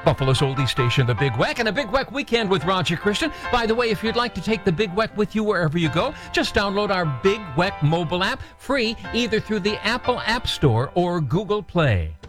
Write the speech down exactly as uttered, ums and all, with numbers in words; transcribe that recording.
Buffalo's oldie station, The Big Weck, and a Big Weck weekend with Roger Christian. By the way, if you'd like to take the Big Weck with you wherever you go, just download our Big Weck mobile app, free either through the Apple App Store or Google Play.